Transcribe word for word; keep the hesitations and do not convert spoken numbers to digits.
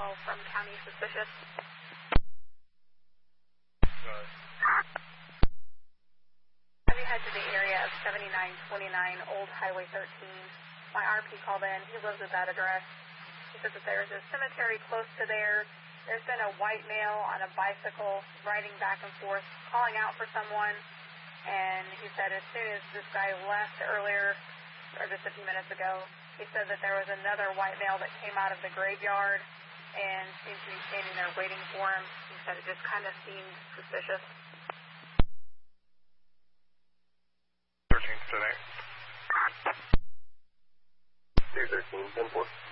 call from County Suspicious. Right. Have you head to the area of seventy-nine twenty-nine Old Highway thirteen? My R P called in. He lives at that address. He says that there's a cemetery close to there. There's been a white male on a bicycle riding back and forth, calling out for someone. And he said as soon as this guy left earlier, or just a few minutes ago, he said that there was another white male that came out of the graveyard and seemed to be standing there waiting for him. He said it just kind of seemed suspicious. thirteen today. two thirteen, ten four.